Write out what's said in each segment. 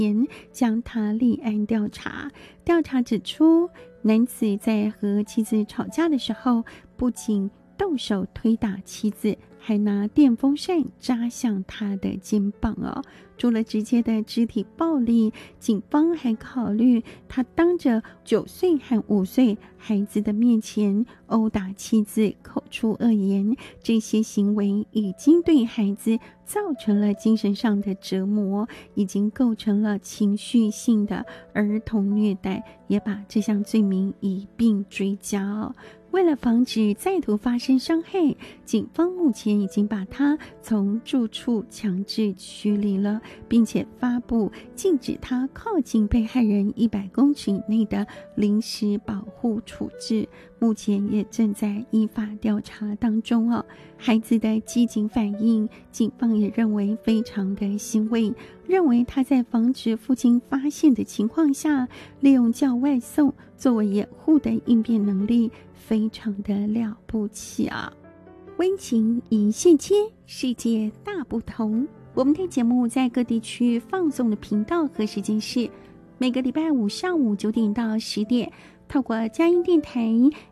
将他立案调查。调查指出，男子在和妻子吵架的时候，不仅动手推打妻子，还拿电风扇扎向他的肩膀除了直接的肢体暴力，警方还考虑他当着9岁和5岁孩子的面前殴打妻子，口出恶言，这些行为已经对孩子造成了精神上的折磨，已经构成了情绪性的儿童虐待，也把这项罪名一并追加为了防止再度发生伤害，警方目前已经把他从住处强制驱离了，并且发布禁止他靠近被害人100公尺以内的临时保护处置，目前也正在依法调查当中孩子的机警反应，警方也认为非常的欣慰，认为他在防止父亲发现的情况下，利用叫外送作为掩护的应变能力非常的了不起温情一线牵，世界大不同。我们的节目在各地区放送的频道和时间是每个礼拜五上午9点到10点，透过佳音电台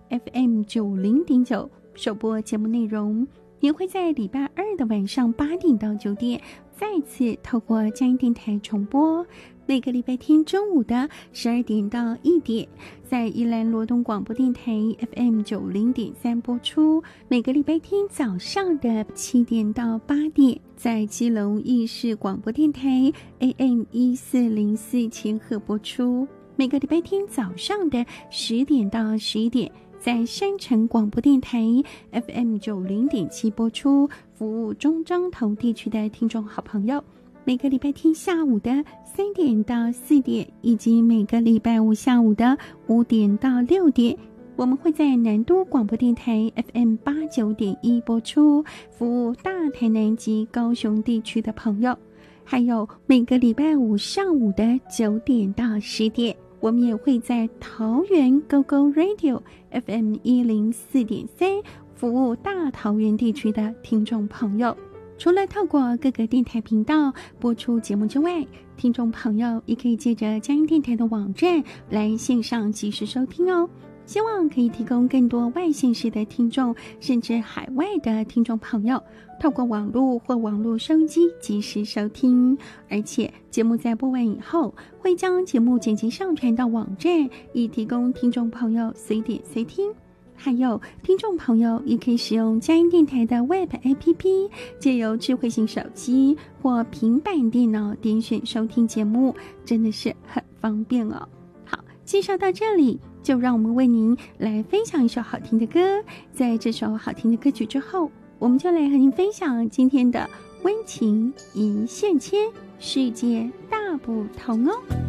FM 90.9首播节目内容，也会在礼拜二的晚上8点到9点再次透过佳音电台重播，每个礼拜天中午的12点到1点在宜兰罗东广播电台 FM 90.3播出，每个礼拜天早上的7点到8点在基隆义士广播电台 AM 1404千赫播出，每个礼拜天早上的10点到11点在山城广播电台 FM 90.7播出，服务中彰投地区的听众好朋友。每个礼拜天下午的3点到4点，以及每个礼拜五下午的5点到6点，我们会在南都广播电台 FM 89.1播出，服务大台南及高雄地区的朋友。还有每个礼拜五上午的9点到10点，我们也会在桃园 GoGo Radio FM 104.3服务大桃园地区的听众朋友。除了透过各个电台频道播出节目之外，听众朋友也可以借着佳音电台的网站来线上即时收听希望可以提供更多外县市的听众，甚至海外的听众朋友透过网络或网络收音机即时收听，而且节目在播完以后会将节目剪辑上传到网站，以提供听众朋友随点随听。还有听众朋友也可以使用佳音电台的 Web APP， 借由智慧型手机或平板电脑点选收听节目，真的是很方便好，介绍到这里，就让我们为您来分享一首好听的歌。在这首好听的歌曲之后，我们就来和您分享今天的温情一线牵，世界大不同